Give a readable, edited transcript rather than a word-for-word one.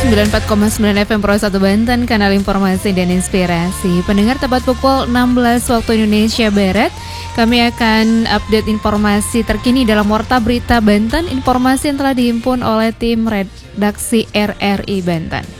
94,9 FM Pro 1 Banten, kanal informasi dan inspirasi. Pendengar, tepat pukul 16 waktu Indonesia Barat, kami akan update informasi terkini dalam Warta Berita Banten, informasi yang telah dihimpun oleh tim redaksi RRI Banten.